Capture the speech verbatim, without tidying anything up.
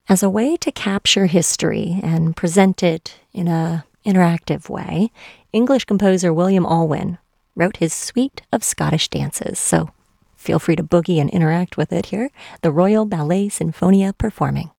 As a way to capture history and present it in a interactive way, English composer William Alwyn wrote his suite of Scottish dances. So feel free to boogie and interact with it here. The Royal Ballet Sinfonia performing.